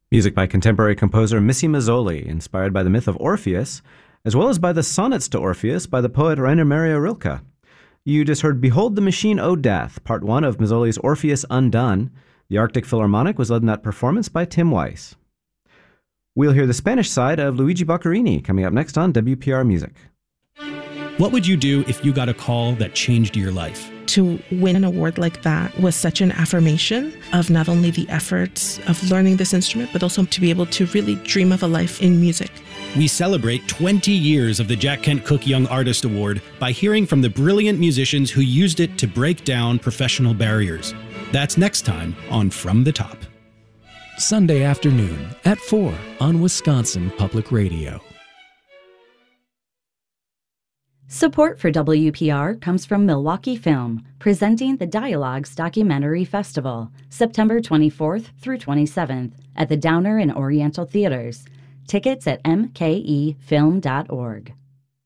Music by contemporary composer Missy Mazzoli, inspired by the myth of Orpheus, as well as by the sonnets to Orpheus by the poet Rainer Maria Rilke. You just heard Behold the Machine, O Death, part one of Mazzoli's Orpheus Undone. The Arctic Philharmonic was led in that performance by Tim Weiss. We'll hear the Spanish side of Luigi Boccherini coming up next on WPR Music. What would you do if you got a call that changed your life? To win an award like that was such an affirmation of not only the efforts of learning this instrument, but also to be able to really dream of a life in music. We celebrate 20 years of the Jack Kent Cooke Young Artist Award by hearing from the brilliant musicians who used it to break down professional barriers. That's next time on From the Top. Sunday afternoon at 4 on Wisconsin Public Radio. Support for WPR comes from Milwaukee Film, presenting the Dialogues Documentary Festival, September 24th through 27th at the Downer and Oriental Theaters. Tickets at mkefilm.org.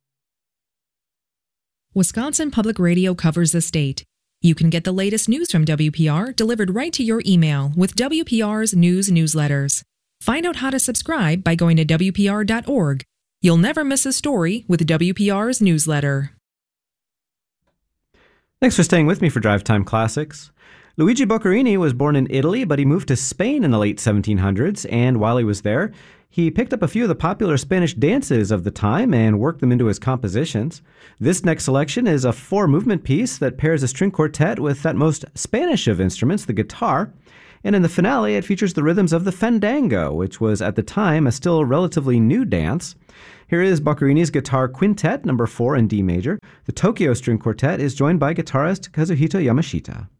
Wisconsin Public Radio covers the state. You can get the latest news from WPR delivered right to your email with WPR's news newsletters. Find out how to subscribe by going to WPR.org. You'll never miss a story with WPR's newsletter. Thanks for staying with me for Drive Time Classics. Luigi Boccherini was born in Italy, but he moved to Spain in the late 1700s, and while he was there, he picked up a few of the popular Spanish dances of the time and worked them into his compositions. This next selection is a four-movement piece that pairs a string quartet with that most Spanish of instruments, the guitar. And in the finale, it features the rhythms of the fandango, which was at the time a still relatively new dance. Here is Boccherini's Guitar Quintet, number 4 in D major. The Tokyo String Quartet is joined by guitarist Kazuhito Yamashita.